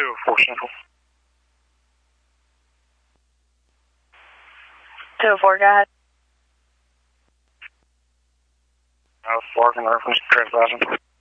204 Central. 204, go ahead. 4 can reference transaction.